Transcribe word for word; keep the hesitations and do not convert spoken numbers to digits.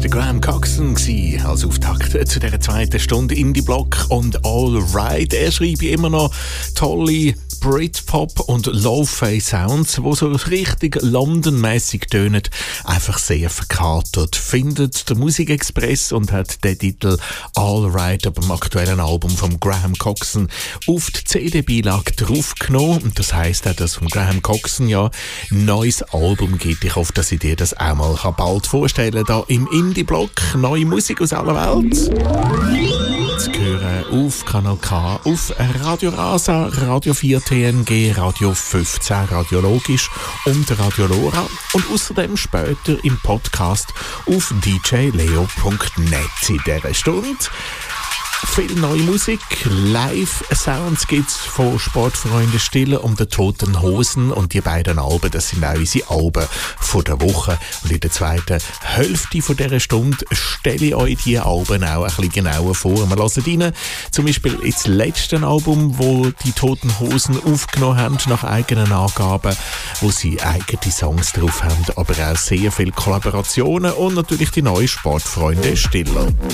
der Graham Coxon als Auftakt zu dieser zweiten Stunde Indie-Block und All Right. Er schreibt immer noch tolle Britpop und Lo-Fi-Sounds, die so richtig London-mässig tönen, einfach sehr verkatert, findet der Musikexpress und hat den Titel All Right ab dem aktuellen Album von Graham Coxon auf die C D-Beilage draufgenommen. Und das heisst auch, dass von Graham Coxon ja ein neues Album gibt. Ich hoffe, dass ich dir das auch mal bald vorstellen kann, hier im Indie-Block. Neue Musik aus aller Welt. Zu hören auf Kanal K, auf Radio Rasa, Radio vier T N G, Radio fünfzehn, Radio Logisch und Radio Lora. Und außerdem später im Podcast auf d j leo punkt net in dieser Stunde. Viel neue Musik, Live-Sounds gibt's von Sportfreunde Stille und den Toten Hosen, und die beiden Alben, das sind auch unsere Alben von der Woche. Und in der zweiten Hälfte von dieser Stunde stelle ich euch die Alben auch ein bisschen genauer vor. Wir hören rein, zum Beispiel ins letzte Album, wo die Toten Hosen aufgenommen haben, nach eigenen Angaben, wo sie eigene Songs drauf haben, aber auch sehr viele Kollaborationen und natürlich die neue Sportfreunde Stille.